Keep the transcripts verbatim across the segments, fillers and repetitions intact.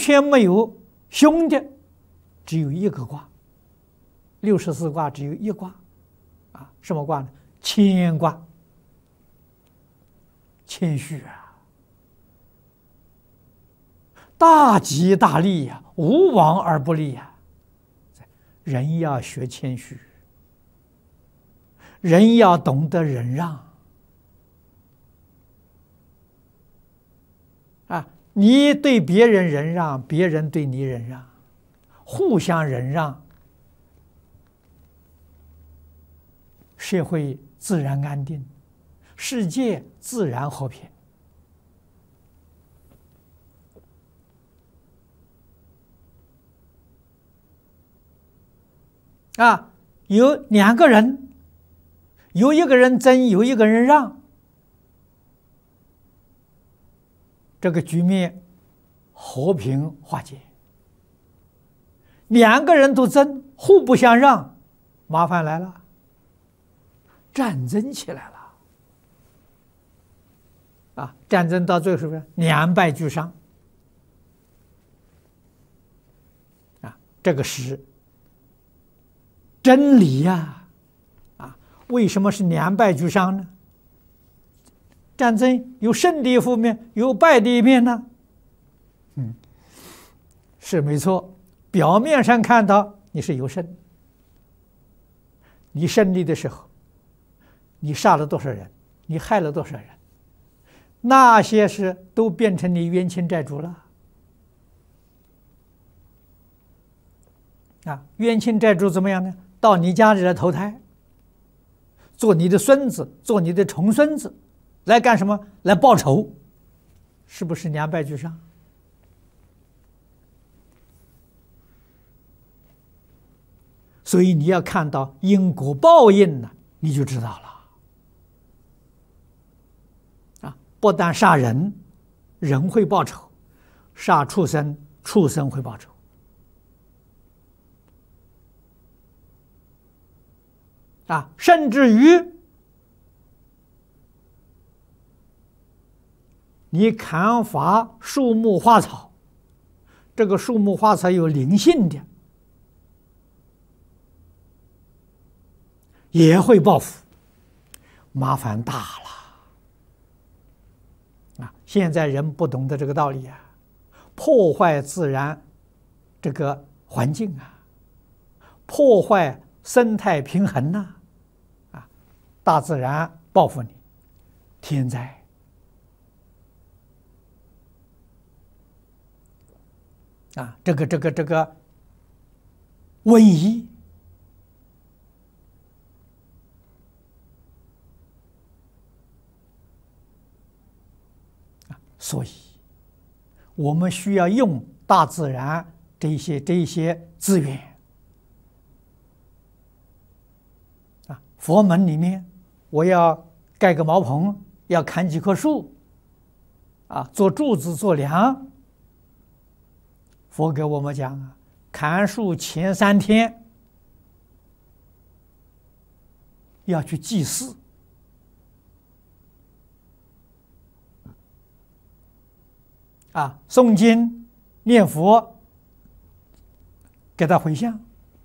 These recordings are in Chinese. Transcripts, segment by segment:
全没有凶的，只有一个卦。六十四卦只有一卦，啊，什么卦呢？谦卦。谦虚啊，大吉大利呀、啊，无往而不利呀、啊。人要学谦虚，人要懂得忍让啊！你对别人忍让，别人对你忍让，互相忍让，社会自然安定，世界自然和平。啊，有两个人，有一个人争，有一个人让，这个局面和平化解。两个人都争，互不相让，麻烦来了，战争起来了。啊，战争到最后是不是两败俱伤？啊，这个是真理呀！啊，为什么是两败俱伤呢？战争有胜的一方面，有败的一面呢。嗯，是没错。表面上看到你是有胜，你胜利的时候，你杀了多少人，你害了多少人，那些事都变成你冤亲债主了。啊，冤亲债主怎么样呢？到你家里来投胎，做你的孙子，做你的重孙子，来干什么？来报仇，是不是两败俱伤？所以你要看到因果报应呢，你就知道了。啊，不但杀人，人会报仇；杀畜生，畜生会报仇。啊，甚至于你砍伐树木花草，这个树木花草有灵性的，也会报复，麻烦大了。啊，现在人不懂得这个道理啊，破坏自然这个环境啊，破坏生态平衡呐、啊，啊，大自然报复你，天灾啊，这个这个这个瘟疫。所以，我们需要用大自然这些这些资源啊。佛门里面，我要盖个茅棚，要砍几棵树啊，做柱子做梁。佛给我们讲啊，砍树前三天要去祭祀。啊，诵经、念佛，给他回向。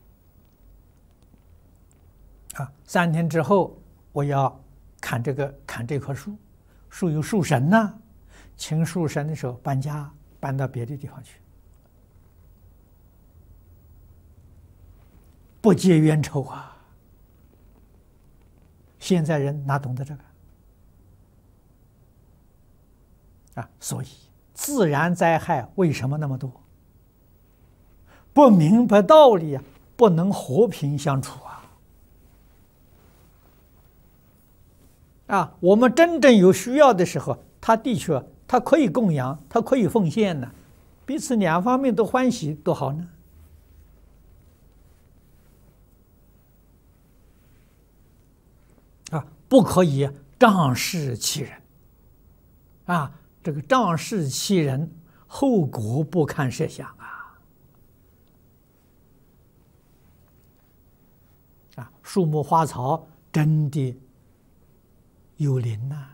啊，三天之后，我要砍这个砍这棵树，树有树神呐、啊，请树神的时候搬家，搬到别的地方去，不结冤仇啊！现在人哪懂得这个？啊，所以。自然灾害为什么那么多？不明白道理啊，不能和平相处啊！啊，我们真正有需要的时候，他的确他可以供养，他可以奉献呢，彼此两方面都欢喜，多好呢！啊，不可以仗势欺人啊！这个仗势欺人，后果不堪设想啊！啊，树木花草真的有灵呐、啊！